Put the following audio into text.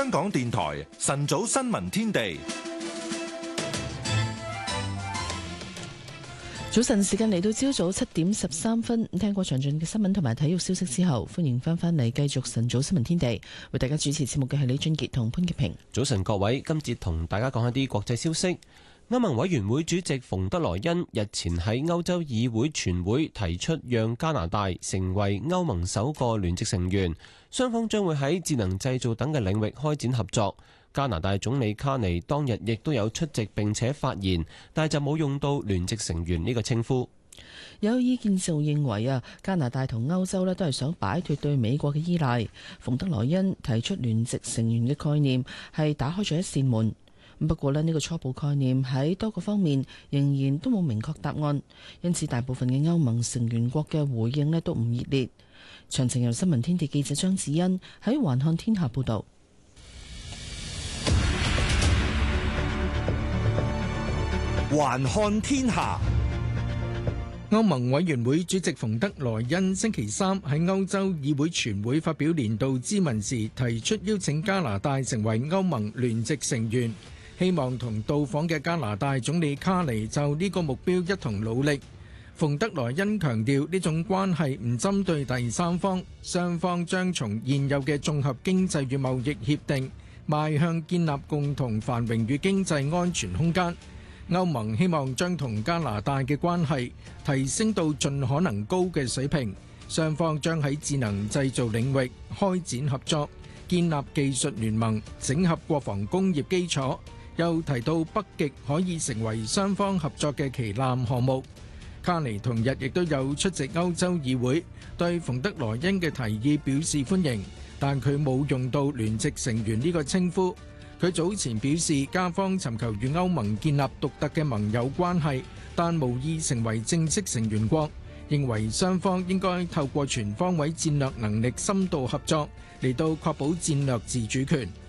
香港電台晨早新聞天地。 早晨時間嚟到朝早7:13，聽過詳盡嘅新聞同埋體育消息之後，歡迎翻嚟繼續晨早新聞天地，為大家主持節目嘅係李俊傑同潘潔平。 早晨各位，今節同大家講一啲國際消息。歐盟委員會主席馮德萊恩日前喺歐洲議會全會提出讓加拿大成為歐盟首個聯席成員，雙方將會喺智能製造等嘅領域開展合作。加拿大總理卡尼當日亦都有出席並且發言，但係就冇用到聯席成員呢個稱呼。 有意見就認為加拿大同歐洲都係想擺脫對美國嘅依賴。馮德萊恩提出聯席成員嘅概念係打開咗一扇門。不過呢個初步概念喺多個方面仍然都冇明確答案，因此大部分嘅歐盟成員國嘅回應都唔熱烈。詳情由新聞天地記者張子欣喺環看天下報道。 環看天下，歐盟委員會主席馮德萊恩星期三喺歐洲議會全會發表年度咨文時，提出邀請加拿大成為歐盟聯席成員，希望同到訪嘅加拿大總理卡尼就呢個目標一同努力。馮德萊恩強調呢種關係唔針對第三方，雙方將從現有嘅綜合經濟與貿易協定邁向建立共同繁榮與經濟安全空間。歐盟希望將同加拿大嘅關係提升到盡可能高嘅水平，雙方將喺智能製造領域開展合作，建立技術聯盟，整合國防工業基礎。又提到北極可以成為雙方合作嘅旗艦項目。卡尼同日亦都有出席歐洲議會，對馮德萊恩嘅提議表示歡迎，但佢冇用到聯席成員呢個稱呼。佢早前表示，加方尋求與歐盟建立獨特嘅盟友關係，但無意成為正式成員國，認為雙方應該透過全方位戰略能力深度合作，嚟到確保戰略自主權。